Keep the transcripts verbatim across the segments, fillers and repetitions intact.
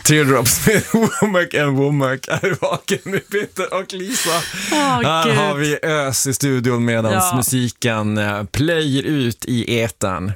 Tre drops med Womack and Womack är vaken med Peter och Lisa. Oh, Här Gud. har vi ös i studion medan Ja. musiken plöjer ut i etern.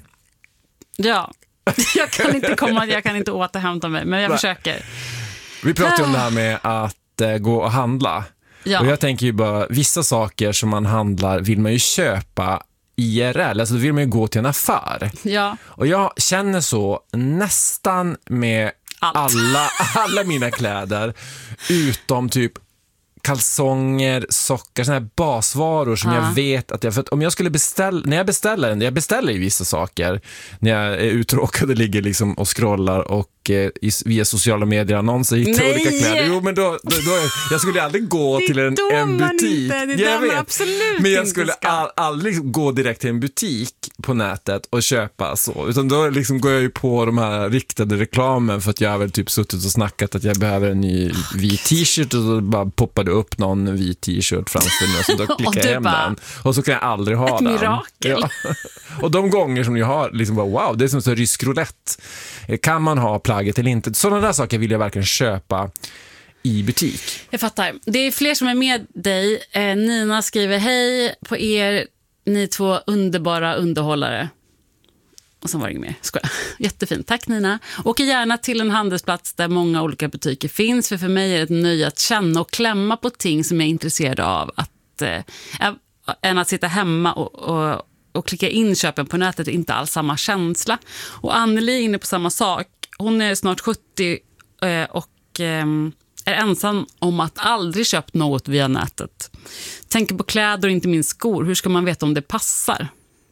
Ja, jag kan inte komma, jag kan inte återhämta mig, men jag Va? försöker. Vi pratar ju om det här med att eh, gå och handla. Ja. Och jag tänker ju bara, vissa saker som man handlar vill man ju köpa I R L, alltså då vill man ju gå till en affär. Ja. Och jag känner så nästan med Allt. alla, alla mina kläder utom typ kalsonger, socker, såna här basvaror som Ja. jag vet att jag, för att om jag skulle beställa, när jag beställer en, jag beställer ju vissa saker när jag är uttråkad och ligger liksom och scrollar och eh, i, via sociala medier annonser hittar Nej! olika kläder. Jo, men då, då, då jag skulle aldrig gå Det är till en, då en man butik. inte- det är Jag där man vet. absolut Men jag inte skulle ska. all, aldrig gå direkt till en butik på nätet och köpa så, utan då liksom går jag ju på de här riktade reklamen för att jag har väl typ suttit och snackat att jag behöver en ny vit t-shirt och så bara poppade upp någon vit t-shirt framför mig och så då Och klickar du jag hem bara, den och så kan jag aldrig ha ett den. mirakel. Ja. Och de gånger som jag har liksom bara wow, det är som så rysk roulette. Kan man ha plagget eller inte? Sådana där saker vill jag verkligen köpa i butik. Jag fattar. Det är fler som är med dig. Eh, Nina skriver, hej på er, ni två underbara underhållare. Och sen var det inget mer. Skoja. Jättefint. Tack Nina. Åker gärna till en handelsplats där många olika butiker finns. För för mig är det ett nöje att känna och klämma på ting som jag är intresserad av. Att, eh, än att sitta hemma och, och, och klicka in köpen på nätet är inte alls samma känsla. Och Anneli är inne på samma sak. Hon är snart sjuttio eh, och eh, är ensam om att aldrig köpt något via nätet. Tänker på kläder och inte minst skor. Hur ska man veta om det passar?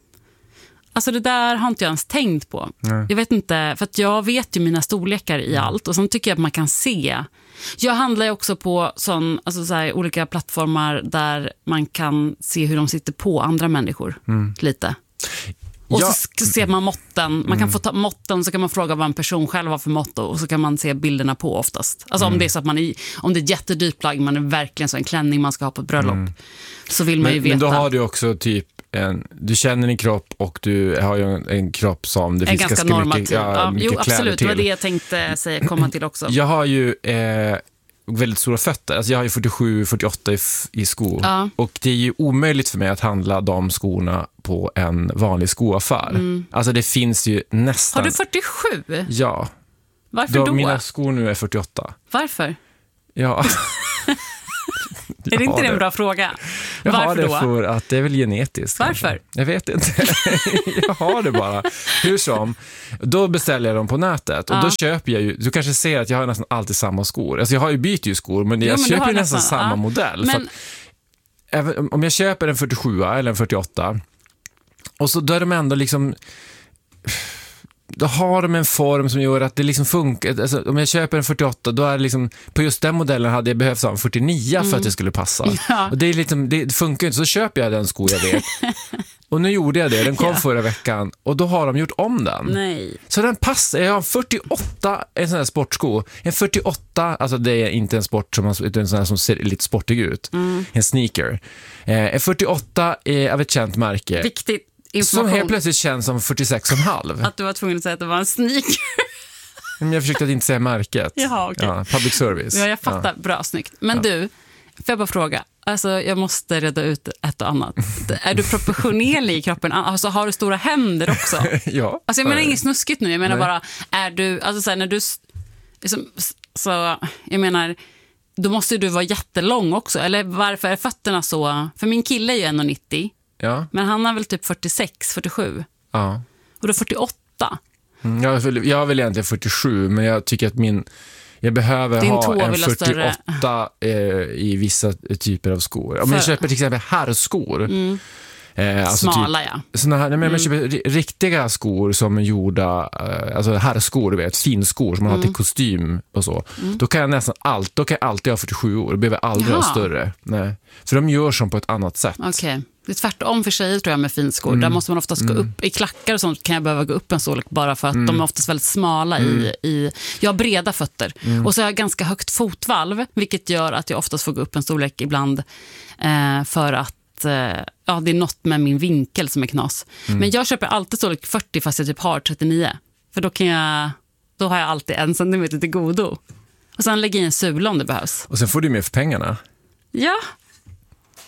Alltså det där har inte jag ens tänkt på. Nej. Jag vet inte, för att jag vet ju mina storlekar i allt. Och sen tycker jag att man kan se. Jag handlar ju också på sån, alltså så här, olika plattformar där man kan se hur de sitter på andra människor. Mm. Lite. Och Ja. så sk- ser man måtten. Man kan få ta måtten, så kan man fråga vad en person själv har för mått. Och så kan man se bilderna på oftast. Alltså om det är så att man är, om det är ett jättedyrt plagg, man är verkligen så en klänning man ska ha på ett bröllop. Så vill man ju Men, veta. men då har du också typ en, du känner din kropp och du har ju en, en kropp som det är finns ganska ganska normativ. mycket, ja, Ja, mycket jo, kläder absolut. Det var till. det jag tänkte säga, komma till också. Jag har ju eh, väldigt stora fötter. Alltså jag har ju fyrtiosju fyrtioåtta i, f- i skor. Ja. Och det är ju omöjligt för mig att handla de skorna på en vanlig skoaffär. Mm. Alltså det finns ju nästan... Har du fyrtiosju? Ja. Varför Då, då? mina skor nu är fyrtioåtta. Varför? Ja. Är det inte det en bra fråga? Jag har Varför det då? för att det är väl genetiskt. Varför? Kanske. Jag vet inte. Jag har det bara. Hur som, då beställer jag dem på nätet och Ja. då köper jag ju, du kanske ser att jag har nästan alltid samma skor. Alltså jag har ju bytt ju skor, men jag Jo, men du köper har ju nästan nästan- samma ja. modell. Men- För att, även, om jag köper en fyrtiosju eller en fyrtioåtta och så då är de ändå liksom... Då har de en form som gör att det liksom funkar. Alltså, om jag köper en fyrtioåtta, då är det liksom, på just den modellen hade jag behövt ha en fyrtionio för att det skulle passa. Ja. Och det, är liksom, det funkar inte, så köper jag den sko jag vet. Och nu gjorde jag det, den kom Ja. förra veckan och då har de gjort om den. Nej. Så den passar, jag har en fyrtioåtta, en sån här sportsko. En fyrtioåtta, alltså det är inte en sport som, utan en sån här som ser lite sportig ut. Mm. En sneaker. Eh, en fyrtioåtta är av ett känt märke. Viktigt Som information. helt plötsligt känns som fyrtiosex komma fem. Att du var tvungen att säga att det var en sneaker. Men jag försökte att inte säga märket. Jaha, okej. Ja, public service. Ja, jag fattar. Bra, snyggt. Men du, får jag bara fråga. Alltså, jag måste reda ut ett och annat. Är du proportionerlig i kroppen? Alltså, har du stora händer också? Ja. Alltså, jag menar inget snuskigt nu. Jag menar Nej. bara, är du... Alltså, så här, när du... s- Liksom, s- så, jag menar... Då måste du vara jättelång också. Eller varför är fötterna så... För min kille är ju en nittio. Ja. Men han har väl typ fyrtiosex, fyrtiosju. Ja. Och då fyrtioåtta. Mm, Jag, vill, jag vill egentligen fyrtiosju, men jag tycker att min... Jag behöver Din ha tå en vill ha större. fyrtioåtta eh, i vissa typer av skor. Om jag För- köper till exempel herrskor. Mm. Eh, alltså Smala, typ, ja. såna här, nej, men Mm. jag köper ri- riktiga skor som är gjorda, eh, alltså herrskor, du vet, finskor som man Mm. har till kostym och så. Då kan jag nästan allt, då kan jag alltid ha fyrtiosju år. Jag behöver aldrig Jaha. ha större. Nej. För de gör som på ett annat sätt. Okej. Det är tvärtom för tjejer tror jag med finskor. Mm. Där måste man oftast gå upp i klackar och sånt kan jag behöva gå upp en storlek bara för att Mm. de är oftast väldigt smala i, i... Jag har breda fötter Mm. och så har jag ganska högt fotvalv, vilket gör att jag oftast får gå upp en storlek ibland eh, för att eh, ja, det är något med min vinkel som är knas. Mm. Men jag köper alltid storlek fyrtio fast jag typ har trettionio. För då kan jag... då har jag alltid en centimeter till godo. Och sen lägger jag i en sula om det behövs. Och sen får du mer för pengarna. Ja,